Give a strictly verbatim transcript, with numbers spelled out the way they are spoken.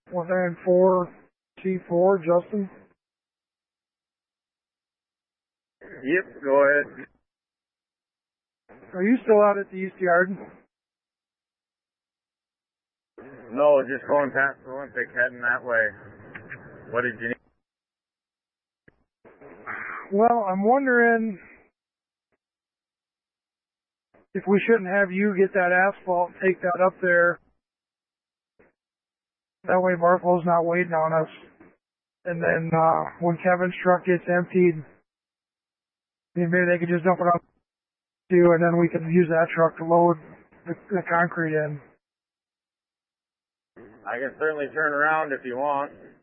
one nine four T four, Justin. Yep, go ahead. Are you still out at the East Yard? No, just going past the Olympic, heading that way. What did you need? Well, I'm wondering if we shouldn't have you get that asphalt and take that up there. That way Barthel's not waiting on us. And then uh, when Kevin's truck gets emptied, maybe they could just dump it up too, and then we can use that truck to load the, the concrete in. I can certainly turn around if you want.